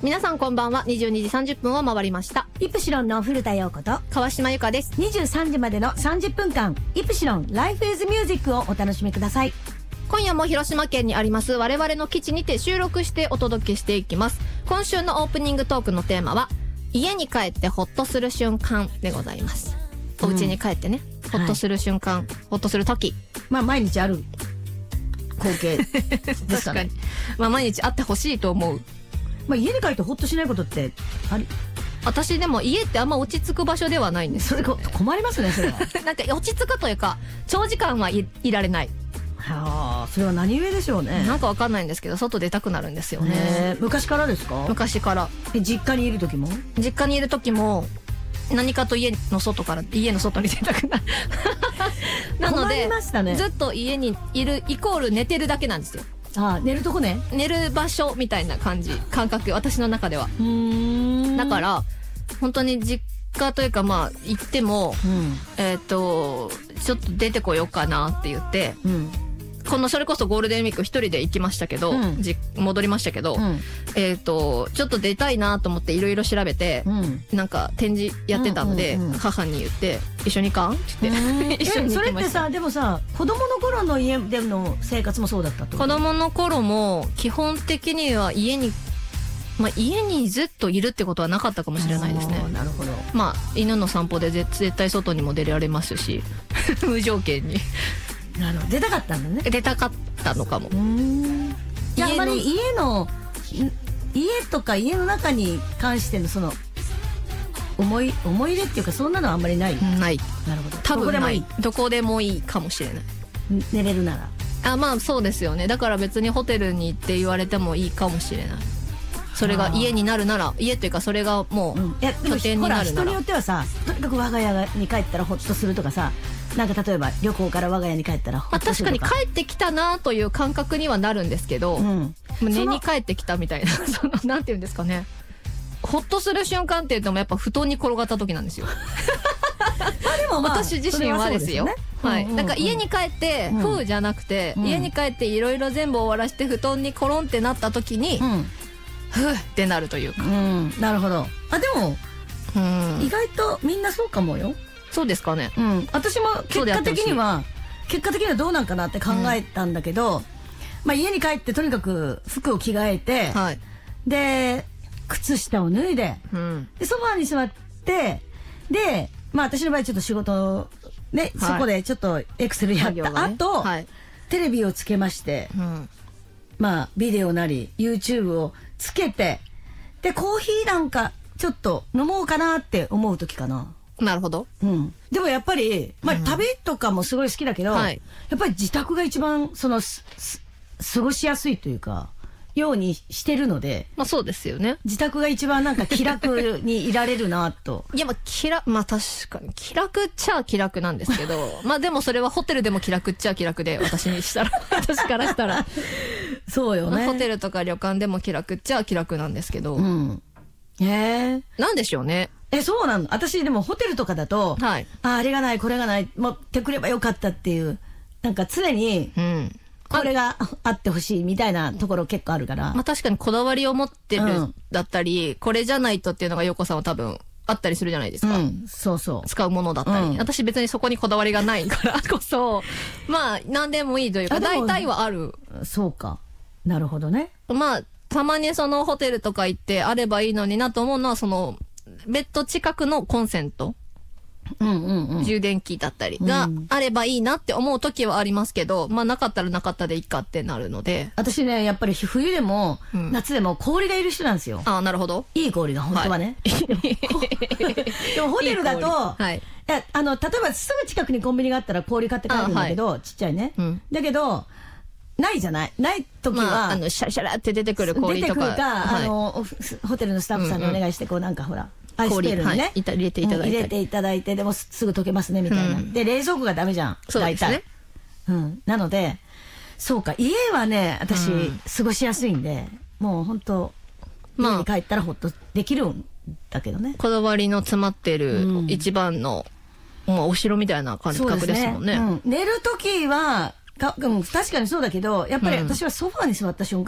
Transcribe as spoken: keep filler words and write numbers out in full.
皆さんこんばんは。にじゅうにじさんじゅっぷんを回りました。 イプシロンの古田陽子と川島由香です。 にじゅうさんじまでのさんじゅっぷんかん、イプシロン Life is Music をお楽しみください。 今夜も広島県にあります我々の基地にて収録してお届けしていきます。今週のオープニングトークのテーマは家に帰ってホッとする瞬間でございます。お家に帰ってね、うん、ホッとする瞬間、はい、ホッとする時、 まあ毎日ある光景ですかね。 確かに、まあ毎日あってほしいと思う。 まあ家に帰ってホッとしないことってあり。 私でも家ってあんま落ち着く場所ではないんです。 それ困りますね、それは。 なんか落ち着くというか長時間はい、いられない。 はあ、それは何故でしょうね。 なんかわかんないんですけど外出たくなるんですよね。 昔からですか？ 昔から。 え、実家にいる時も？ 実家にいる時も何かと家の外から家の外に出たくなる。なので、ね、ずっと家にいるイコール寝てるだけなんですよ。 ああ、寝るとこね。 寝る場所みたいな感じ、感覚、私の中では。うーん、だから本当に実家というかまあ行っても、うん、えっとちょっと出てこようかなって言って、うん、このそれこそゴールデンウィーク一人で行きましたけど、うん、じ戻りましたけど、うん、えっとちょっと出たいなと思っていろいろ調べて、うん、なんか展示やってたので、うんうんうん、母に言って一緒に行かんって言って一緒に行きました。 それってさ、でもさ、子供の頃の家での生活もそうだったってこと？ 子供の頃も基本的には家に、まあ、家にずっといるってことはなかったかもしれないですね。 なるほど。 まあ犬の散歩で絶絶対外にも出られますし無条件に。 なるほど、出たかったんだね。 出たかったのかも。うーん、やっぱり家の家とか家の中に関してのその思い思い入れっていうか、そんなのはあんまりない。 ない。 なるほど。 多分ない。どこでもいいかもしれない。 寝れるなら。 あ、まあそうですよね。だから別にホテルに行って言われてもいいかもしれない。それが家になるなら、家っていうかそれがもう拠点になるなら。 ほら、人によってはさ、とにかく我が家に帰ったらホッとするとかさ、なんか例えば旅行から我が家に帰ったらホッとするとか、 まあ、確かに帰ってきたなという感覚にはなるんですけど、うん、寝に帰ってきたみたいなそのなんていうんですかね、ホッとする瞬間って言ってもやっぱ布団に転がった時なんですよ。 まあでも、まあ、 私自身はですよ。はい。なんか家に帰ってふうじゃなくて、うん、家に帰っていろいろ全部終わらして布団にコロンってなった時に、うん、ふうってなるというか、うん、 なるほど。あ、でも、うん、意外とみんなそうかもよ。 そうですかね。 うん、私も結果的には結果的にはどうなんかなって考えたんだけど、うん、まあ家に帰ってとにかく服を着替えて、はい、で靴下を脱いで、うん、でソファーに座って、でまあ私の場合ちょっと仕事ね、はい、そこでちょっとエクセルやった後、ね、はい、テレビをつけまして、うん、まあビデオなり YouTube をつけて、でコーヒーなんかちょっと飲もうかなって思う時かな。 なるほど。 うん。でもやっぱり、まあ、うん、旅とかもすごい好きだけど、はい、やっぱり自宅が一番その過ごしやすいというかようにしてるので、 まあそうですよね。 自宅が一番なんか気楽にいられるなと。 いや、まあ気楽、まあ確かに気楽っちゃ気楽なんですけど、まあでもそれはホテルでも気楽っちゃ気楽で、私にしたら私からしたらそうよね、 まあ、ホテルとか旅館でも気楽っちゃ気楽なんですけど、うん、 へえ、 なんでしょうね。 え、そうなの。私でもホテルとかだと、はい、あ、あれがないこれがない持ってくればよかったっていう、なんか常に、うん、これがあってほしいみたいなところ結構あるから。 まあ確かにこだわりを持ってるだったり、うん、これじゃないとっていうのが陽子さんは多分あったりするじゃないですか。うん、そうそう。使うものだったり、うん、私別にそこにこだわりがないからこそ、まあ何でもいいというか大体はある。 そうか。なるほどね。 まあたまにそのホテルとか行ってあればいいのになと思うのは、そのベッド近くのコンセント、うんうんうん、充電器だったりがあればいいなって思う時はありますけど、まあなかったらなかったでいいかってなるので。 私ね、やっぱり冬でも、うん、夏でも氷がいる人なんですよ。 ああ、なるほど。 いい氷が本当はね。はい、でもホテルだと、はい、いや、あの例えばすぐ近くにコンビニがあったら氷買って帰るんだけど、はい、ちっちゃいね、うん、だけどないじゃない。ない時は、 まあ、あのシャラシャラって出てくる氷とか、 出てくるか、はい、あのホテルのスタッフさんにお願いして、こうなんかほら、アイスペルにね、 はい、入れていただいて、 入れていただいて、でもすぐ溶けますねみたいな、うん、で冷蔵庫がダメじゃん、 そうですね、 うん、なのでそうか、家はね私、うん、過ごしやすいんで、もう本当家に帰ったらほっとできるんだけどね、 こだわりの詰まってる一番の、うん、もうお城みたいな感覚ですもんね。 うん、寝る時はか、うん、確かにそうだけど、やっぱり私はソファーに座った瞬